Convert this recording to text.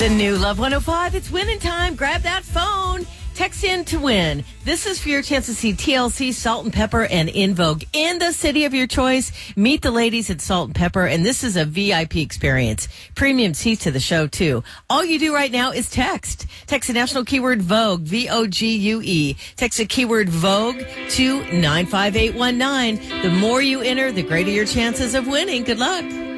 The new Love 105, it's winning time. Grab that phone. Text in to win. This is for your chance to see TLC, Salt and Pepper, and In Vogue in the city of your choice. Meet the ladies at Salt and Pepper, and this is a VIP experience. Premium seats to the show, too. All you do right now is text. Text the national keyword Vogue, V-O-G-U-E. Text the keyword Vogue to 95819. The more you enter, the greater your chances of winning. Good luck.